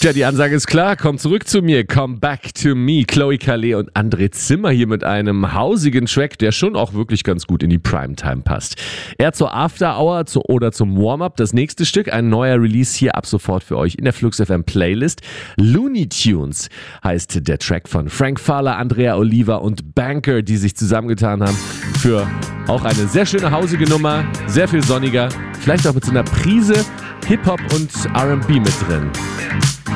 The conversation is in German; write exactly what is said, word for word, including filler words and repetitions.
Tja, die Ansage ist klar. Komm zurück zu mir. Come back to me. Chloe Calais und André Zimmer hier mit einem hausigen Track, der schon auch wirklich ganz gut in die Primetime passt. Eher zur After Hour zu, oder zum Warm-Up. Das nächste Stück, ein neuer Release hier ab sofort für euch in der Flux F M Playlist. Looney Tunes heißt der Track von Frank Fahler, Andrea Oliva und Banker, die sich zusammengetan haben für auch eine sehr schöne hausige Nummer. Sehr viel sonniger. Vielleicht auch mit so einer Prise Hip-Hop und R and B mit drin.